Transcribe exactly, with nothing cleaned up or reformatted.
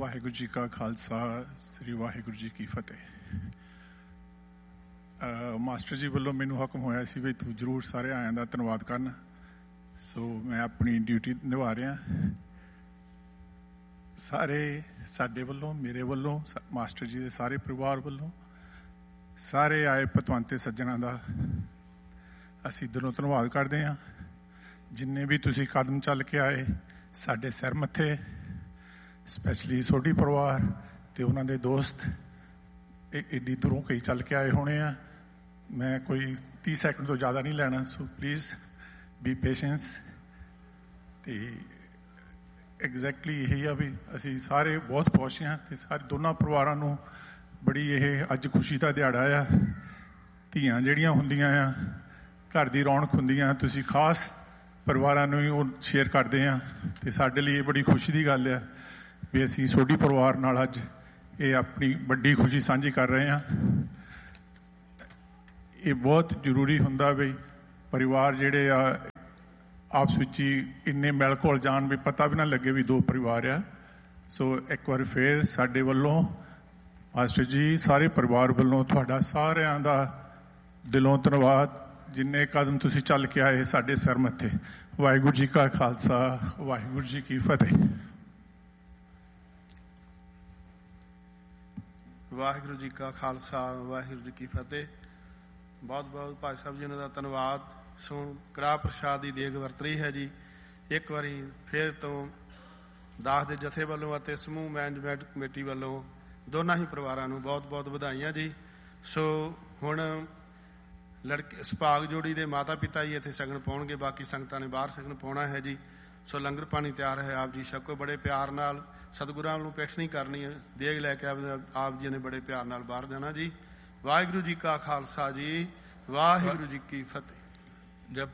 ਵਾਹਿਗੁਰੂ ਜੀ ਕਾ ਖਾਲਸਾ, ਸ੍ਰੀ ਵਾਹਿਗੁਰੂ ਜੀ ਕੀ ਫਤਿਹ। ਮਾਸਟਰ ਜੀ ਵੱਲੋਂ ਮੈਨੂੰ ਹੁਕਮ ਹੋਇਆ ਸੀ ਵੀ ਤੂੰ ਜ਼ਰੂਰ ਸਾਰੇ ਆਇਆਂ ਦਾ ਧੰਨਵਾਦ ਕਰਨ, ਸੋ ਮੈਂ ਆਪਣੀ ਡਿਊਟੀ ਨਿਭਾ ਰਿਹਾ। ਸਾਰੇ ਸਾਡੇ ਵੱਲੋਂ, ਮੇਰੇ ਵੱਲੋਂ, ਮਾਸਟਰ ਜੀ ਦੇ ਸਾਰੇ ਪਰਿਵਾਰ ਵੱਲੋਂ, ਸਾਰੇ ਆਏ ਪਤਵੰਤੇ ਸੱਜਣਾਂ ਦਾ ਅਸੀਂ ਦਿਲੋਂ ਧੰਨਵਾਦ ਕਰਦੇ ਹਾਂ। ਜਿੰਨੇ ਵੀ ਤੁਸੀਂ ਕਦਮ ਚੱਲ ਕੇ ਆਏ ਸਾਡੇ ਸਿਰ ਮੱਥੇ, ਸਪੈਸ਼ਲੀ ਸੋਢੀ ਪਰਿਵਾਰ ਅਤੇ ਉਹਨਾਂ ਦੇ ਦੋਸਤ ਐਡੀ ਦੂਰੋਂ ਕਈ ਚੱਲ ਕੇ ਆਏ ਹੋਣੇ ਆ। ਮੈਂ ਕੋਈ ਤੀਹ ਸੈਕਿੰਡ ਤੋਂ ਜ਼ਿਆਦਾ ਨਹੀਂ ਲੈਣਾ, ਸੋ ਪਲੀਜ਼ ਬੀ ਪੇਸ਼ੈਂਸ। ਅਤੇ ਐਗਜ਼ੈਕਟਲੀ ਇਹੀ ਆ ਵੀ ਅਸੀਂ ਸਾਰੇ ਬਹੁਤ ਖੁਸ਼ ਹਾਂ ਅਤੇ ਸਾਰੇ ਦੋਨਾਂ ਪਰਿਵਾਰਾਂ ਨੂੰ ਬੜੀ ਇਹ ਅੱਜ ਖੁਸ਼ੀ ਦਾ ਦਿਹਾੜਾ ਆ। ਧੀਆਂ ਜਿਹੜੀਆਂ ਹੁੰਦੀਆਂ ਆ ਘਰ ਦੀ ਰੌਣਕ ਹੁੰਦੀਆਂ, ਤੁਸੀਂ ਖਾਸ ਪਰਿਵਾਰਾਂ ਨੂੰ ਹੀ ਉਹ ਸ਼ੇਅਰ ਕਰਦੇ ਹਾਂ ਅਤੇ ਸਾਡੇ ਲਈ ਇਹ ਬੜੀ ਖੁਸ਼ੀ ਦੀ ਗੱਲ ਆ ਵੀ ਅਸੀਂ ਸੋਢੀ ਪਰਿਵਾਰ ਨਾਲ ਅੱਜ ਇਹ ਆਪਣੀ ਵੱਡੀ ਖੁਸ਼ੀ ਸਾਂਝੀ ਕਰ ਰਹੇ ਹਾਂ। ਇਹ ਬਹੁਤ ਜ਼ਰੂਰੀ ਹੁੰਦਾ ਵੀ ਪਰਿਵਾਰ ਜਿਹੜੇ ਆ ਆਪਸ ਵਿੱਚ ਹੀ ਇੰਨੇ ਮਿਲ ਘੁਲ ਜਾਣ ਵੀ ਪਤਾ ਵੀ ਨਾ ਲੱਗੇ ਵੀ ਦੋ ਪਰਿਵਾਰ ਆ। ਸੋ ਇੱਕ ਵਾਰ ਫਿਰ ਸਾਡੇ ਵੱਲੋਂ ਮਾਸਟਰ ਜੀ ਸਾਰੇ ਪਰਿਵਾਰ ਵੱਲੋਂ ਤੁਹਾਡਾ ਸਾਰਿਆਂ ਦਾ ਦਿਲੋਂ ਧੰਨਵਾਦ। ਜਿੰਨੇ ਕਦਮ ਤੁਸੀਂ ਚੱਲ ਕੇ ਆਏ ਸਾਡੇ ਸਿਰ ਮੱਥੇ। ਵਾਹਿਗੁਰੂ ਜੀ ਕਾ ਖਾਲਸਾ, ਵਾਹਿਗੁਰੂ ਜੀ ਕੀ ਫਤਿਹ। ਵਾਹਿਗੁਰੂ ਜੀ ਕਾ ਖਾਲਸਾ, ਵਾਹਿਗੁਰੂ ਜੀ ਕੀ ਫਤਿਹ। ਬਹੁਤ ਬਹੁਤ ਭਾਈ ਸਾਹਿਬ ਜੀ ਉਹਨਾਂ ਦਾ ਧੰਨਵਾਦ। ਸੋ ਕੜਾਹ ਪ੍ਰਸ਼ਾਦ ਦੀ ਦੇਗ ਵਰਤ ਰਹੀ ਹੈ ਜੀ। ਇੱਕ ਵਾਰੀ ਫਿਰ ਤੋਂ ਦਾਸ ਦੇ ਜਥੇ ਵੱਲੋਂ ਅਤੇ ਸਮੂਹ ਮੈਨੇਜਮੈਂਟ ਕਮੇਟੀ ਵੱਲੋਂ ਦੋਨਾਂ ਹੀ ਪਰਿਵਾਰਾਂ ਨੂੰ ਬਹੁਤ ਬਹੁਤ ਵਧਾਈਆਂ ਜੀ। ਸੋ ਹੁਣ ਲੜਕੇ ਸੁਭਾਗ ਜੋੜੀ ਦੇ ਮਾਤਾ ਪਿਤਾ ਜੀ ਇੱਥੇ ਸ਼ਗਨ ਪਾਉਣਗੇ, ਬਾਕੀ ਸੰਗਤਾਂ ਨੇ ਬਾਹਰ ਸ਼ਗਨ ਪਾਉਣਾ ਹੈ ਜੀ। ਸੋ ਲੰਗਰ ਪਾਣੀ ਤਿਆਰ ਹੈ, ਆਪ ਜੀ ਛਕੋ। ਬੜੇ ਪਿਆਰ ਨਾਲ ਸਤਿਗੁਰਾਂ ਨੂੰ ਪਿੱਠ ਨਹੀਂ ਕਰਨੀ, ਦੇਗ ਲੈ ਕੇ ਆਪ ਜੀ ਨੇ ਬੜੇ ਪਿਆਰ ਨਾਲ ਬਾਹਰ ਜਾਣਾ ਜੀ। ਵਾਹਿਗੁਰੂ ਜੀ ਕਾ ਖਾਲਸਾ ਜੀ, ਵਾਹਿਗੁਰੂ ਜੀ ਕੀ ਫਤਿਹ।